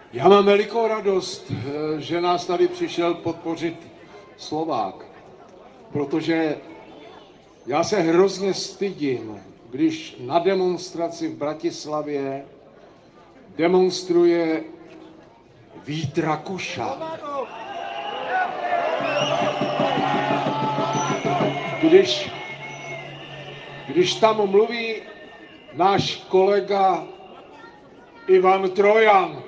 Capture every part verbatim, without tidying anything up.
Já mám velikou radost, že nás tady přišel podpořit Slovák, protože já se hrozně stydím, když na demonstraci v Bratislavě demonstruje Vít Rakušan. Když, když tam mluví náš kolega Ivan Trojan,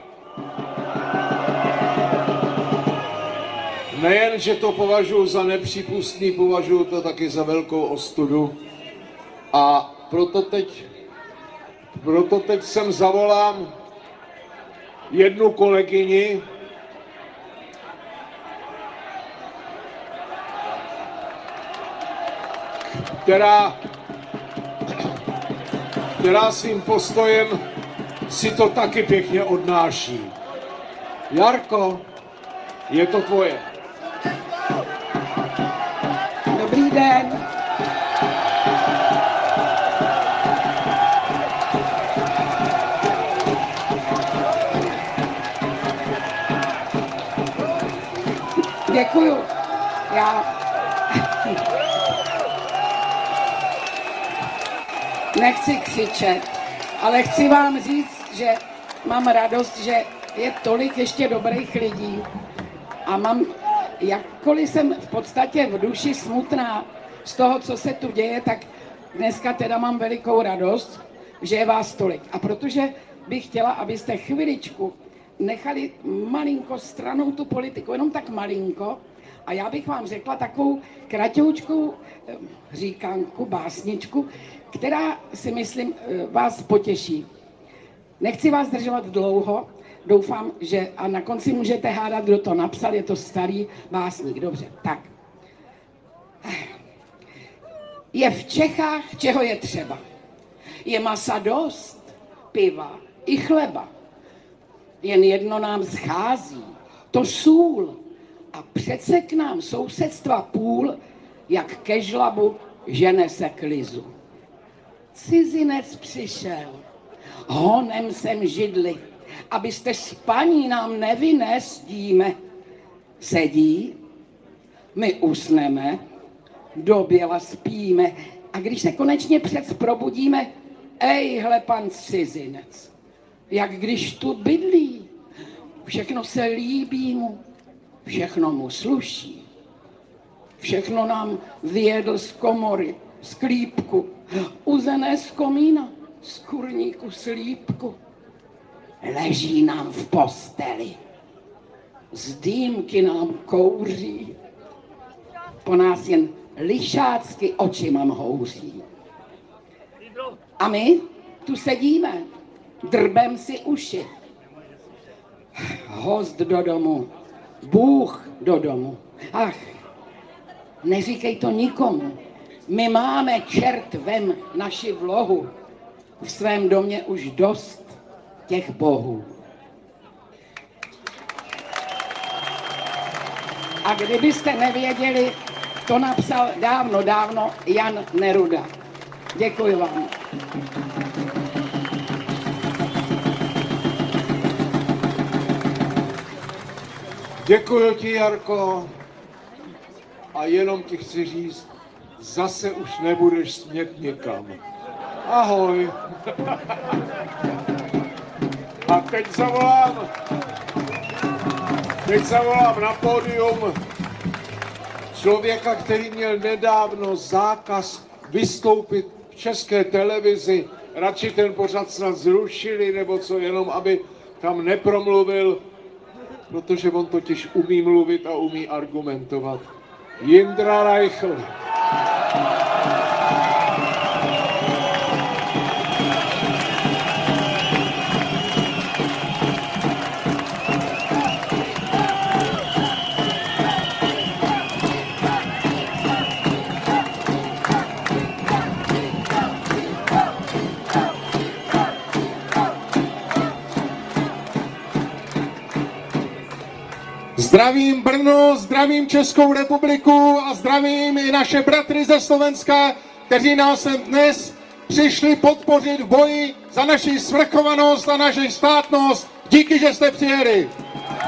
nejen, že to považuji za nepřípustný, považuji to taky za velkou ostudu. A proto teď, proto teď sem zavolám jednu kolegyni, která, která svým postojem si to taky pěkně odnáší. Jarko, je to tvoje. Dobrý den. Děkuju. Já nechci křičet, ale chci vám říct, že mám radost, že je tolik ještě dobrých lidí a mám, jakkoliv jsem v podstatě v duši smutná z toho, co se tu děje, tak dneska teda mám velikou radost, že je vás tolik. A protože bych chtěla, abyste chviličku nechali malinko stranou tu politiku, jenom tak malinko, a já bych vám řekla takovou kratoučkou říkanku, básničku, která si myslím vás potěší. Nechci vás zdržovat dlouho, doufám, že a na konci můžete hádat, kdo to napsal, je to starý básník, dobře, tak. Je v Čechách, čeho je třeba. Je masa dost, piva i chleba. Jen jedno nám schází, to sůl. A přece k nám sousedstva půl, jak ke žlabu žene se k lizu. Cizinec přišel, honem sem židli, abyste spaní nám nevynes, díme. Sedí, my usneme, doběla spíme a když se konečně přec probudíme, ejhle pan cizinec, jak když tu bydlí, všechno se líbí mu, všechno mu sluší, všechno nám vyjedl z komory, z klípku, uzené z komína, z kurníku slípku. Leží nám v posteli, z dýmky nám kouří, po nás jen lišácky očima mhouří. A my tu sedíme, drbem si uši. Host do domu, Bůh do domu. Ach, neříkej to nikomu. My máme, čert vem, naši vlohu. V svém domě už dost těch bohů. A kdybyste nevěděli, to napsal dávno, dávno Jan Neruda. Děkuji vám. Děkuji ti, Jarko, a jenom ti chci říct, zase už nebudeš smět nikam. Ahoj. A teď zavolám, teď zavolám na pódium člověka, který měl nedávno zákaz vystoupit v České televizi. Radši ten pořad snad zrušili, nebo co, jenom aby tam nepromluvil, protože on totiž umí mluvit a umí argumentovat. Jindra Reichl. Zdravím Brno, zdravím Českou republiku a zdravím i naše bratry ze Slovenska, kteří nás sem dnes přišli podpořit v boji za naši svrchovanost a naši státnost v Díky, že jste přijeli.